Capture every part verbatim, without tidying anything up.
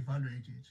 evaluated.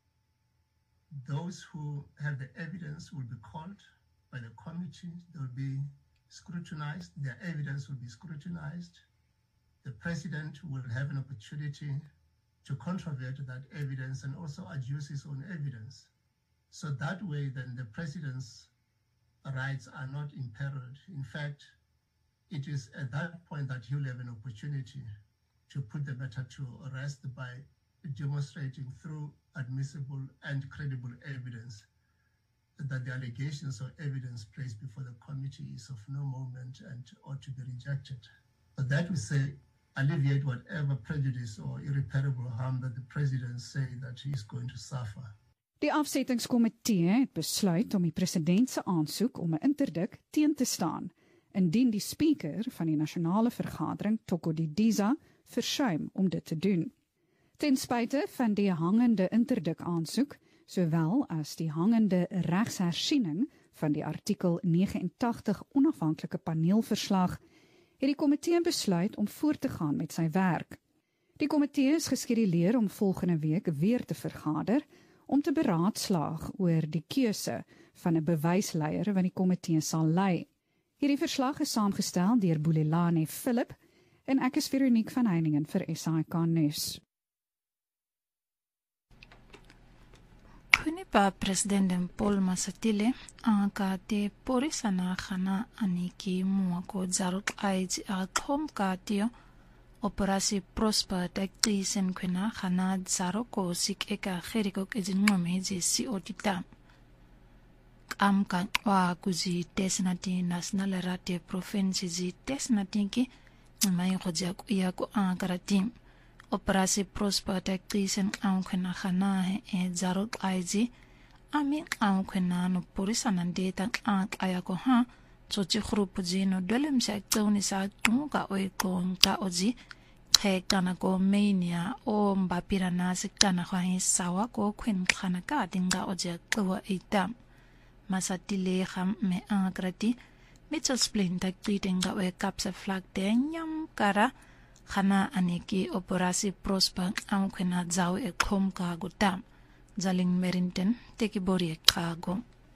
Those who have the evidence will be called by the committee. They will be scrutinized. Their evidence will be scrutinized. The president will have an opportunity to controvert that evidence and also adduce his own evidence. So that way, then the president's rights are not imperiled. In fact, it is at that point that he'll have an opportunity to put the matter to rest by demonstrating through admissible and credible evidence that the allegations or evidence placed before the committee is of no moment and ought to be rejected. But that will say, alleviate whatever prejudice or irreparable harm that the president say that he is going to suffer. Die afsettingskomitee het besluit om die president se aansoek om 'n interdik teen te staan, indien die speaker van die nasionale vergadering, Toko Didiza, versuim om dit te doen. Ten spyte van die hangende interdik aansoek, sowel as die hangende regshersiening van die artikel negenentachtig onafhanklike paneelverslag, het die komitee besluit om voort te gaan met sy werk. Die komitee is geskeduleer om volgende week weer te vergader, om te beraadslaag oor die keuse van 'n bewysleier wat die komitee sal lei. Hierdie verslag is saamgestel deur Bulelani Philip en ek is Veronique van Heiningen vir S A K Nuus. Kunipa President Paul Masatile aka te porisana khana aniki muako zaruk aiji akom katio operasi Prosper taktisen kwena khana zaroko sik eka kheriko kezinqome ezi otita amka wa kuzi tesnati national rate province zi tesnati ki mai khoja ya ko ankarati operasi Prosper taktisen ankwena khana e zaruk aiji ami ankwena no porisana data ank ayako ha Tsochi grupo zino dolem sa toni sa tunga o ikonta ozi khetana ko mania o mbapira na sikana kwa sawa ko kwen khana ka dinga ozi kwa ita Masatile kham me angrati Mitchell Splin tak tinga o kapsa flag de nyam kara khana aneki operasi Prosper ankwena zau e khomka gutam Zaling Merinten teki bori kago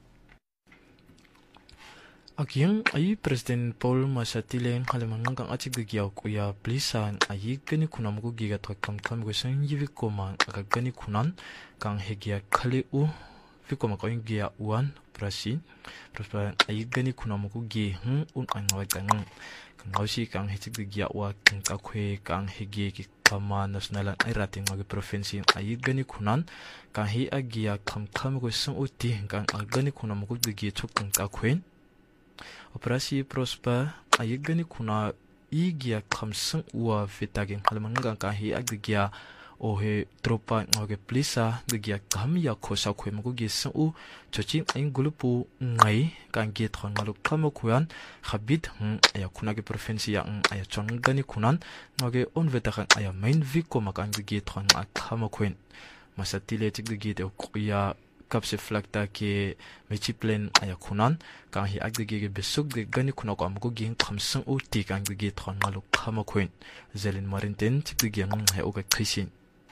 Akyang ay President Paul Masatile halamangang kang atig giyaw kuya plisan ay gani kunam ko giga twakam kam ko sang yivi koma agani kunan kang hegia khali u fi koma ko giya uan prasi prosper ay gani kunam ko gi hm un angaw kang kang ngawsi kang hetig giya wa kang kakwe kang hegi ki kama national ay rating mag province ay gani kunan kang hi agia kam kam ko sang uti kang agani kunam ko gi chuk kang kakwe Operasi Prosper ay gani kuna igia kamsang ua fitaging halamangang kahi agigia o he tropa ngoge plisa gigia kamya kosa kwe magugi sang u chochi ay gulupu ngay kang gitron ngaluk kamo kuyan habit aya kunagi provinsi yang aya chong gani kunan ngoge onvetakan aya main viko makang gitron at kamo kwen Masatile tigigite kuya kapse flakta ke mechiplen ayakunan kang hi agdege besuk de gani kuna ko amgo ging khamsang o ti kang ge thon malu khama khoin zelin marinten tigge ngam he oga khisin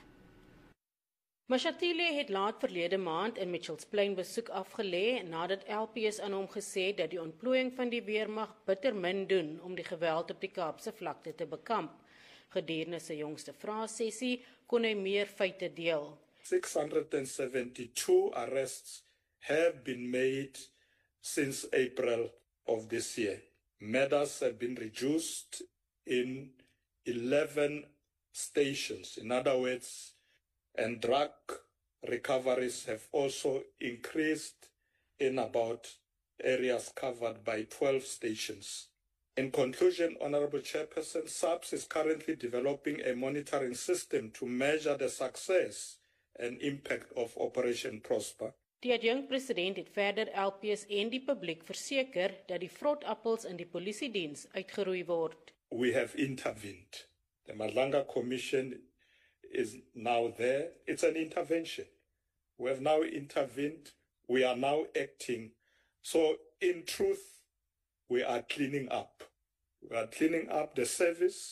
Masatile het laat verlede maand in Mitchells Plain besoek afgelê nadat L P S aan hom gesê dat die ontplooiing van die weermag bitter min doen om die geweld op die Kaapse vlakte te bekamp. Gedurende sy jongste vraesessie kon hy meer feite deel. six hundred seventy-two arrests have been made since April of this year. Murders have been reduced in eleven stations. In other words, and drug recoveries have also increased in about areas covered by twelve stations. In conclusion, Honorable Chairperson, SAPS is currently developing a monitoring system to measure the success and impact of Operation Prosper. Die adjunkt-president het verder L P S en die publiek verseker dat die vrotappels in die polisiediens uitgeroei word. We have intervened. The Madlanga Commission is now there. It's an intervention. We have now intervened. We are now acting. So in truth, we are cleaning up. We are cleaning up the service.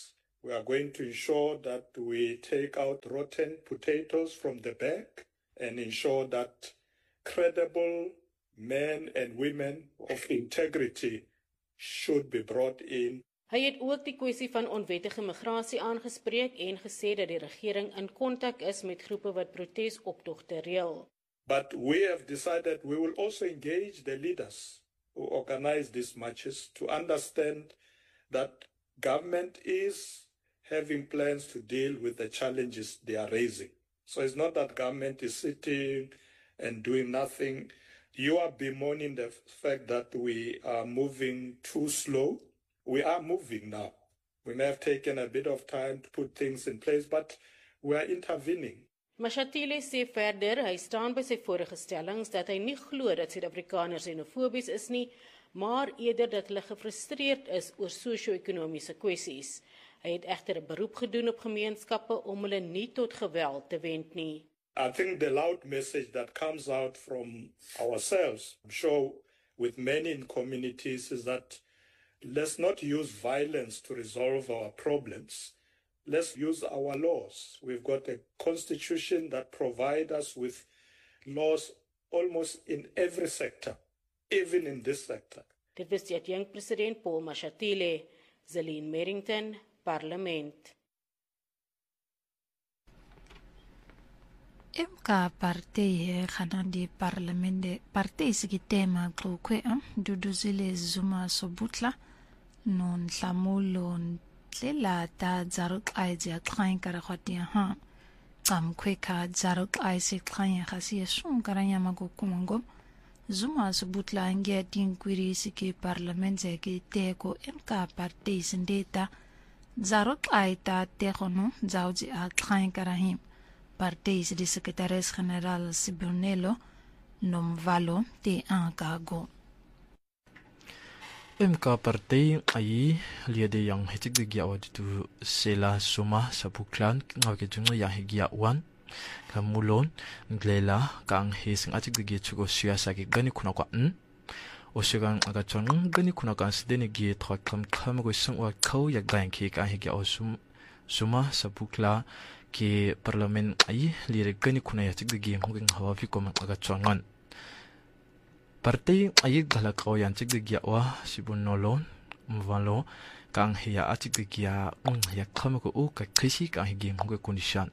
We are going to ensure that we take out rotten potatoes from the bag and ensure that credible men and women of integrity should be brought in. Hy het ook die kwessie van onwettige migrasie aangespreek en gesê dat die regering in kontak is met groepe wat protesoptogte reël. But we have decided we will also engage the leaders who organize these marches to understand that government is having plans to deal with the challenges they are raising. So it's not that government is sitting and doing nothing. You are bemoaning the fact that we are moving too slow. We are moving now. We may have taken a bit of time to put things in place, but we are intervening. Mashatile sê verder, hy staan by sy vorige stellings dat hy nie glo dat Suid-Afrikaners xenofobies is nie, maar eerder dat hulle gefrustreerd is oor sosio-ekonomiese kwessies. Hy het egter 'n beroep gedoen op gemeenskappe om hulle nie tot geweld te wend nie. I think the loud message that comes out from ourselves, I'm sure with many in communities, is that let's not use violence to resolve our problems. Let's use our laws. We've got a constitution that provides us with laws almost in every sector, even in this sector. Dit was die adjunkt-president Paul Mashatile, Zelene Merrington, Parlement. Emka partei khana di parlamente partei sigi tema klokwe duduzile Zuma Sobutla non tlamulo tlela ta zaruk aizi akhain kara khotia ha kam kweka zaruk aizi khain khasi sun karanya mago kumango Zuma Sobutla nge tinkwiri sigi parlamente ki teko emka partei sindeta zaruk aita tekono zauji akhain karahim Partei di Sekretaris-General Sibonelo Nomvalo te Ankago. M K Partei ai liade yang hetik de gia waditu sela suma sabuklan ngake jungo yang hegia wan kamulon nglela kang hising atik de gia chugo siasa ki gani kuna kwa n osegang aga chon gani kuna kan sidene gi thak kam kham go sung wa khau yak dan ki ka hegia osum suma sabukla ki parlimen ai lire gani kuna ya tigde gi ngeng hawa fi kom aga chongan partei ai gala ko yan tigde gi wa sibunolo mvalo kang hiya atigde gi ya ung ya kham ko u ka khisi ka hi gi ngwe condition.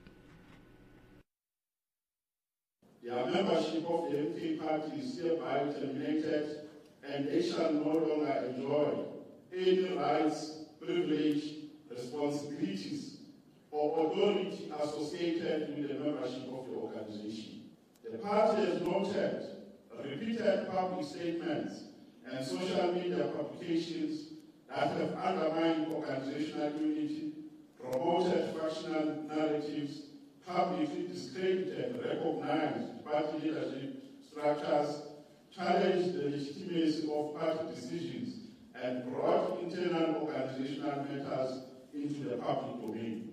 Their membership of the M K party is hereby terminated and they shall no longer enjoy any rights, privilege, responsibilities or authority associated with the membership of the organization. The party has noted repeated public statements and social media publications that have undermined organizational unity, promoted factional narratives, publicly discredited and recognized party leadership structures, challenged the legitimacy of party decisions, and brought internal organizational matters into the public domain.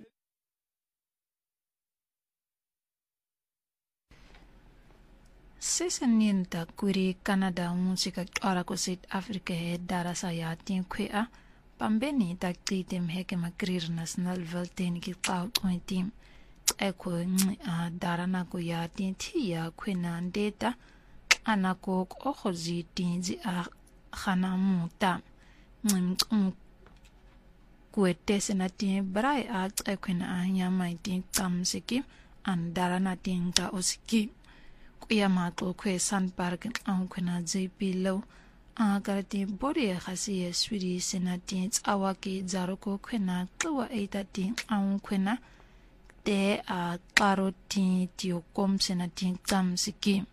Sesanin ta kuri Canada musika ara ko South Africa he darasa ya tin kwea pambeni ta titem heke makrir national velten ki qaw twenty eko a darana ko ya tin tia kwena ndeta anako ko khozi tinzi a khana muta ngum kwete senatin brai a ekwena anya mai tin tamsiki an darana tin ta osiki Yamato kwe San Park ang kwena J P Low ang karati bori khasi swiri senati awaki zaroko kwena twa eighty ang kwena te a karoti tio kom senati kam siki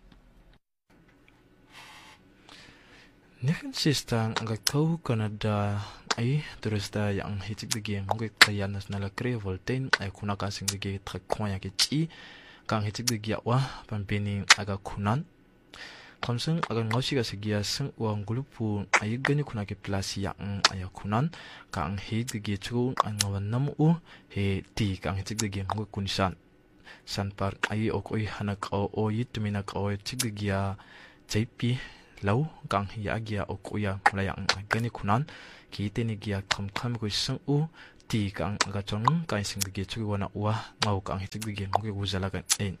Nikan sistang ang kau Canada ay turista yang hitik de game ngwe kaya national kre voltain ay kuna kasing de ge trakon ya ke chi kang hitik de gia wa pampini aga kunan kamseng aga ngosiga segia seng uang gulupu ay gani kuna ke plasi yang aya kunan kang hit de ge chu ang ngawan nam u he ti kang hitik de ge ngwe kunisan san park ay okoi hanak o o yitumina ko tik de gia jp lau kang hiya gia okoya mulayang gani kunan ki teni gia kam kam ko seng u ti kang aga chong kai sing ge chu wana wa ngau kang hitik ge ngi uzala kan en.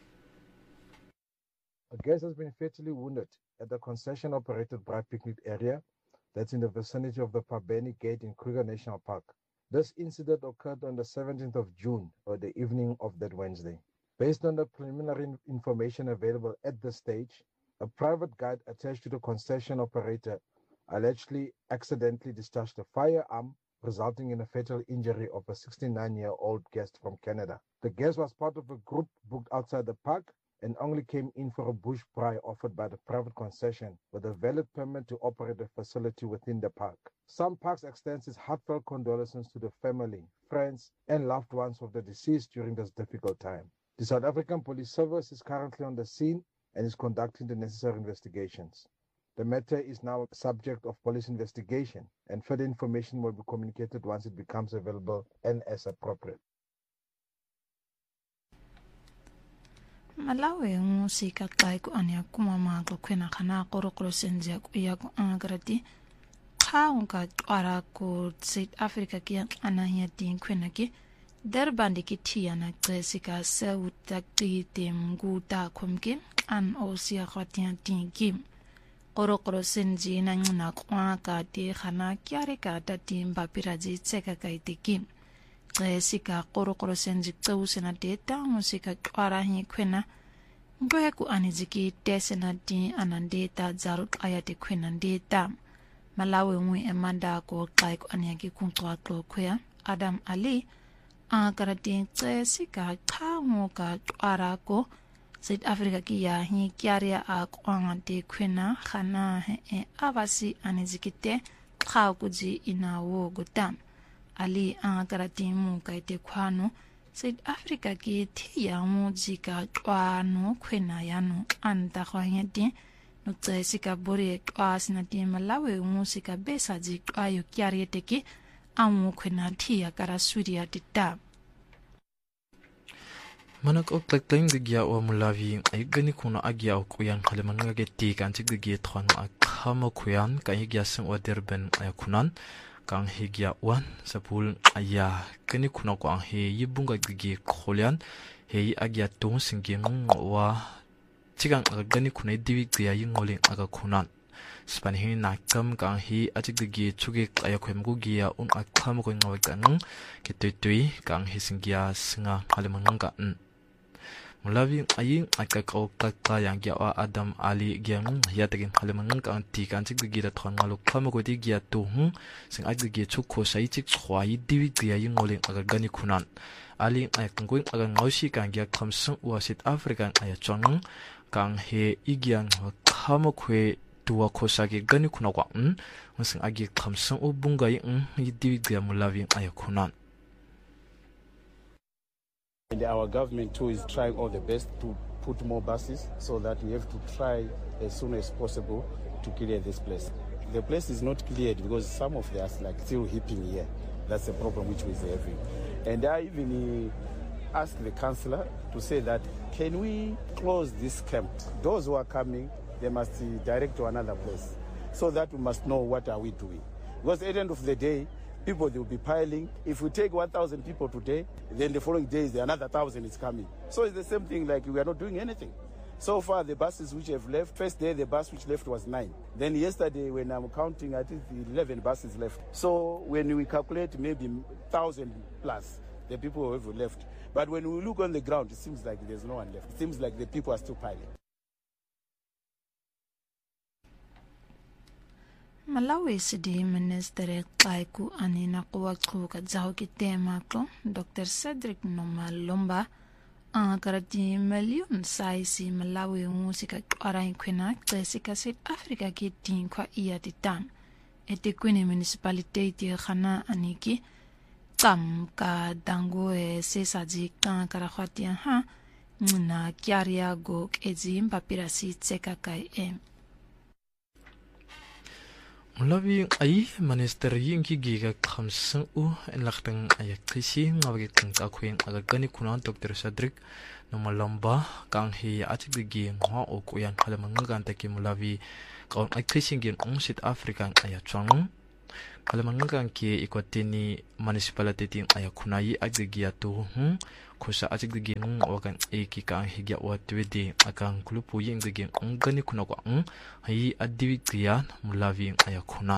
A guest has been fatally wounded at the concession-operated Bright Picnic area that's in the vicinity of the Pabeni Gate in Kruger National Park. This incident occurred on the seventeenth of June, or the evening of that Wednesday. Based on the preliminary information available at this stage, a private guide attached to the concession operator allegedly accidentally discharged a firearm, resulting in a fatal injury of a sixty-nine-year-old guest from Canada. The guest was part of a group booked outside the park and only came in for a bush braai offered by the private concession with a valid permit to operate a facility within the park. Some Parks extends its heartfelt condolences to the family, friends, and loved ones of the deceased during this difficult time. The South African Police Service is currently on the scene and is conducting the necessary investigations. The matter is now subject of police investigation, and further information will be communicated once it becomes available and as appropriate. Malawi musika kai ku anya kuma ma ko kwena kana koro koro senja ku ya ku angrati khaunga ara ko South Africa ki ana ya tin kwena ki derbandi ki tiana Jessica Sauta ki temgu ta komki an osia khatian tin kim koro koro senji na ngna kwa ka ti khana kyare ka ta tim bapiraji tseka kai ti kim Jessica koro koro senji tsusena data musika kwara hi kwena ngoya ku aniziki tesena di anandeta zarut ayate kwena data Malawi ngwe emanda ko kai ku anyaki kuntwa to kwya Adam Ali akarati Jessica khamu ka kwara ko South Africa ki ya hi kyaria a kwangante kwena khana he avasi anizikite khawkuji inawo gutam Ali akarati mu kaite kwano South Africa ki thiya mu jika kwano kwena yano anta khwanyati no Jessica bore kwasina ti Malawi musika besa jika yo kyariete ki amu kwena thiya kara suria tita Manak ok tlek tleng de gia o Malawi ay gani kuna agya o kuyan haliman nga geti kan tik de gia twan akama kuyan kan higya sing o Durban ay kunan kang higya wan sapul aya kani kuna ko ang he yibunga gigi kholian he agya tong singing wa chigang agani kuna diwi gya yingoleng aga kunan span he nakam kang he achik gigi chuge aya khwemgu gya un akham ko ngaw kan ketoi kang he singya singa halimang nga n Malawi ayi akakaw kakka yang gya wa Adam Ali gyang ya tagin halimang kang ti kan chik gi da thon ngalu kham ko di gya tu hu sing ag gi chu kho sai chik khwai diwi gya yin ngoleng aga gani khunan Ali ay kang ko aga ngausi kang gya kham sung wa South African ay chong kang he igyang kham khwe tuwa kho sa gi gani khuna kwa n sing ag kham sung u bunga yin yi diwi gya Malawi ay khunan. And our government too is trying all the best to put more buses so that we have to try as soon as possible to clear this place. The place is not cleared because some of us like still heaping here. That's the problem which we're having. And I even uh, asked the councillor to say that can we close this camp? Those who are coming, they must uh, direct to another place so that we must know what are we doing. Because at the end of the day, people, they will be piling. If we take one thousand people today, then the following days, another one thousand is coming. So it's the same thing, like we are not doing anything. So far, the buses which have left, first day, the bus which left was nine. Then yesterday, when I'm counting, I think eleven buses left. So when we calculate maybe one thousand plus, the people who have left. But when we look on the ground, it seems like there's no one left. It seems like the people are still piling. Malawi City Minister Kaiku Anina Kuwaku Kazauki Temako, Doctor Cedric Nomalomba, Ankarati Million Saisi Malawi Musica Arain Quina, Jessica South Africa Kitin Kwa Iatitan, Etiquini Municipality Hana Aniki, Tam Ka Dango Sesaji Kankarahatia Ha, Muna Kiaria Go Ezim Papirasi Tsekakai M. Malawi ay minister yingi giga khamsang u en laktang ay krisi ngawagi kang kakweng agagani kuna Doctor Cedric Nomalomba kang hi atik gi ngwa o kuyan halamang ganta ki Malawi kaun ay krisi ngin ong South African ay chong kalamangang ke ikwatini municipality aya kunai agigia tu hm kusa atigigi ng wakan ekika ang higya watwede akang kulupu yung gigi ang gani kuna kwa ang hayi adiwikriyan mulavi aya kunan.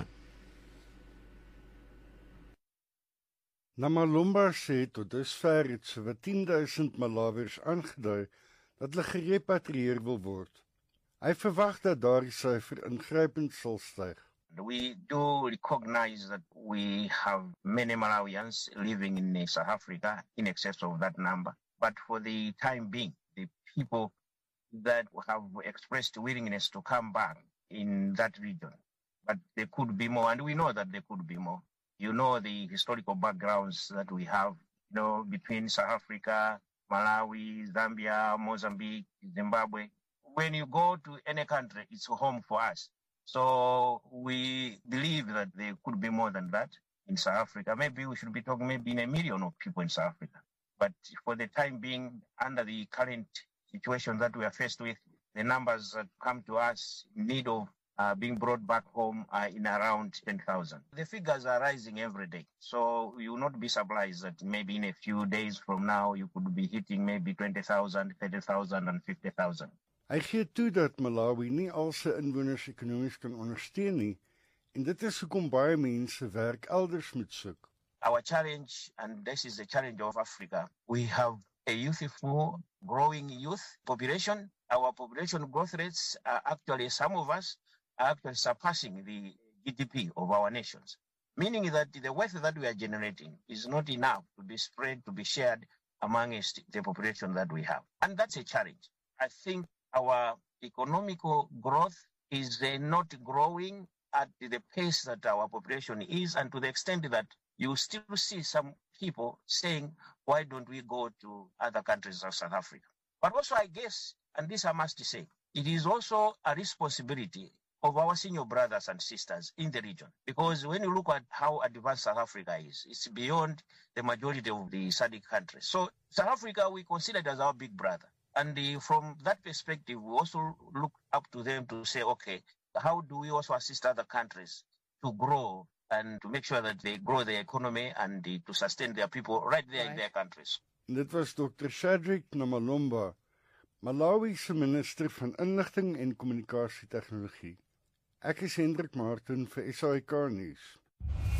Namalomba sê tot dusver het sowat tien duisend Malawiërs aangedui dat hulle gerepatrieer wil word. Hy verwag dat daardie syfer ingrypend sal styg. We do recognize that we have many Malawians living in South Africa in excess of that number. But for the time being, the people that have expressed willingness to come back in that region, but there could be more, and we know that there could be more. You know the historical backgrounds that we have, you know, between South Africa, Malawi, Zambia, Mozambique, Zimbabwe. When you go to any country, it's home for us. So we believe that there could be more than that in South Africa. Maybe we should be talking maybe in a million of people in South Africa. But for the time being, under the current situation that we are faced with, the numbers that come to us in need of Uh, being brought back home uh, in around ten thousand. The figures are rising every day. So you will not be surprised that maybe in a few days from now, you could be hitting maybe twenty thousand, thirty thousand and fifty thousand. Hy gee toe dat Malawi nie al sy inwoners ekonomies kan ondersteun nie en dit is hoekom baie mense werk elders moet soek. Our challenge, and this is the challenge of Africa, we have a youthful, growing youth population. Our population growth rates are actually, some of us, are actually surpassing the G D P of our nations, meaning that the wealth that we are generating is not enough to be spread, to be shared amongst the population that we have. And that's a challenge. I think our economical growth is uh, not growing at the pace that our population is, and to the extent that you still see some people saying, why don't we go to other countries of South Africa? But also, I guess, and this I must say, it is also a responsibility of our senior brothers and sisters in the region. Because when you look at how advanced South Africa is, it's beyond the majority of the S A D C countries. So South Africa, we consider it as our big brother. And uh, from that perspective, we also look up to them to say, okay, how do we also assist other countries to grow and to make sure that they grow their economy and uh, to sustain their people right there right. in their countries. Dit was dokter Shadrack Namalomba, Malawi se minister van Inligting en Kommunikasietegnologie. Ek is Hendrik Martin vir S A I K nuus.